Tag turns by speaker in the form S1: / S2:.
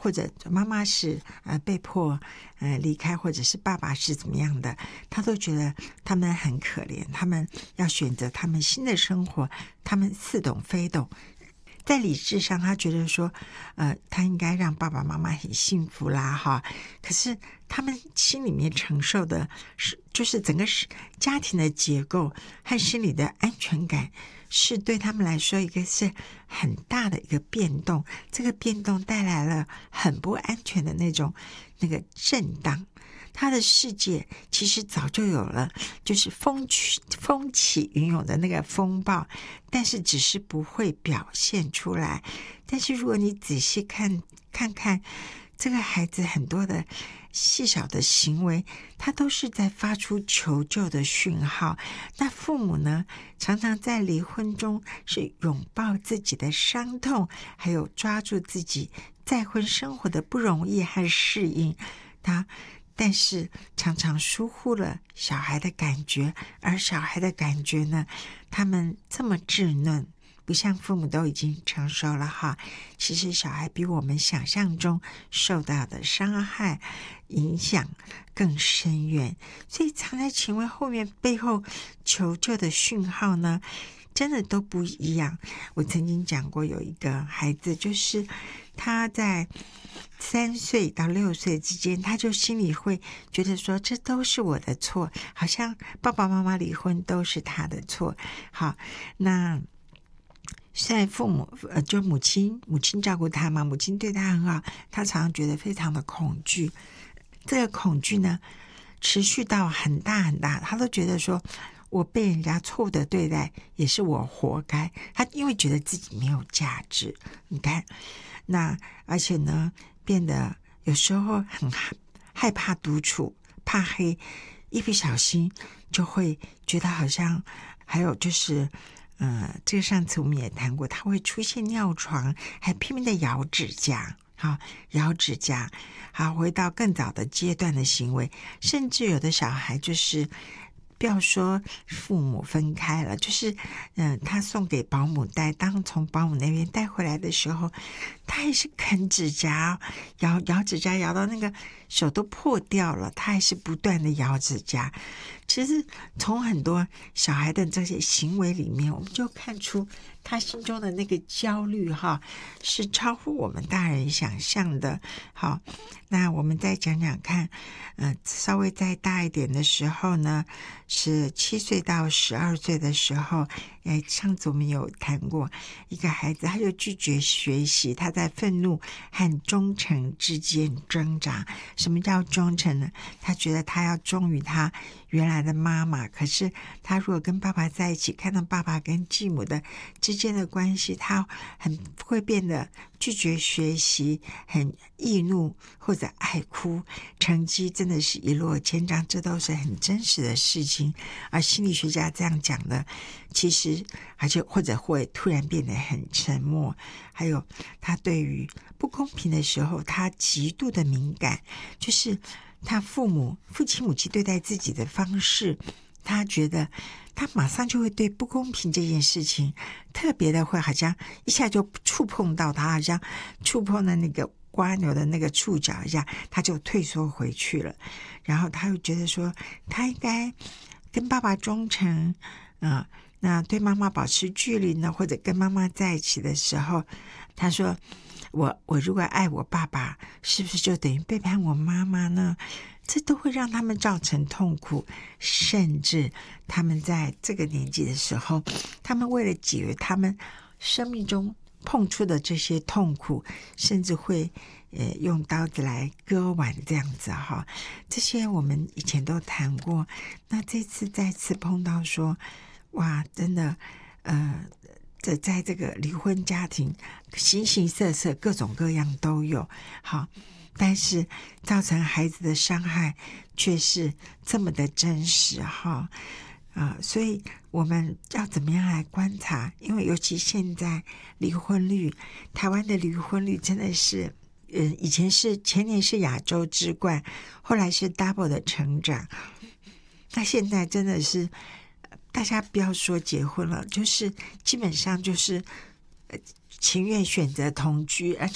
S1: 或者妈妈是被迫离开，或者是爸爸是怎么样的，他都觉得他们很可怜，他们要选择他们新的生活，他们似懂非懂。在理智上他觉得说他应该让爸爸妈妈很幸福啦哈，可是他们心里面承受的是就是整个家庭的结构和心理的安全感是对他们来说一个是很大的一个变动，这个变动带来了很不安全的那个震荡。他的世界其实早就有了，就是风起云涌的那个风暴，但是只是不会表现出来。但是如果你仔细看看这个孩子很多的细小的行为，他都是在发出求救的讯号。那父母呢，常常在离婚中是拥抱自己的伤痛，还有抓住自己再婚生活的不容易和适应。但是常常疏忽了小孩的感觉，而小孩的感觉呢，他们这么稚嫩，不像父母都已经成熟了哈。其实小孩比我们想象中受到的伤害影响更深远，所以藏在行为后面背后求救的讯号呢，真的都不一样。我曾经讲过，有一个孩子，就是他在3岁到6岁之间，他就心里会觉得说这都是我的错，好像爸爸妈妈离婚都是他的错。好，那现在父母就母亲照顾他嘛，母亲对他很好，他常常觉得非常的恐惧。这个恐惧呢持续到很大很大，他都觉得说我被人家错误的对待也是我活该，他因为觉得自己没有价值。你看，那而且呢变得有时候很害怕独处，怕黑，一不小心就会觉得好像，还有就是这个上次我们也谈过，他会出现尿床，还拼命的咬指甲，好，咬指甲，好，回到更早的阶段的行为，甚至有的小孩就是不要说父母分开了，就是他送给保姆带，当从保姆那边带回来的时候，他还是啃指甲，咬指甲，咬到那个手都破掉了，他还是不断的咬指甲。其实从很多小孩的这些行为里面，我们就看出他心中的那个焦虑哈，是超乎我们大人想象的。好，那我们再讲讲看，稍微再大一点的时候呢，是7岁到12岁的时候，上次我们有谈过一个孩子，他就拒绝学习，他在愤怒和忠诚之间挣扎。什么叫忠诚呢？他觉得他要忠于他原来的妈妈，可是他如果跟爸爸在一起，看到爸爸跟继母的之间的关系，他很会变得拒绝学习，很易怒或者爱哭，成绩真的是一落千丈，这都是很真实的事情。而心理学家这样讲的，其实而且或者会突然变得很沉默，还有他对于不公平的时候，他极度的敏感，就是他父亲母亲对待自己的方式，他觉得他马上就会对不公平这件事情特别的会好像一下就触碰到他，好像触碰了那个蜗牛的那个触角一下，他就退缩回去了。然后他又觉得说他应该跟爸爸忠诚那对妈妈保持距离呢，或者跟妈妈在一起的时候，他说我如果爱我爸爸，是不是就等于背叛我妈妈呢？这都会让他们造成痛苦，甚至他们在这个年纪的时候，他们为了解决他们生命中碰触的这些痛苦，甚至会用刀子来割腕这样子哈。这些我们以前都谈过，那这次再次碰到说，哇，真的在这个离婚家庭形形色色，各种各样都有。好，但是造成孩子的伤害却是这么的真实哈。所以我们要怎么样来观察？因为尤其现在离婚率，台湾的离婚率真的是前年是亚洲之冠，后来是 double 的成长。那现在真的是大家不要说结婚了，就是基本上就是情愿选择同居，而且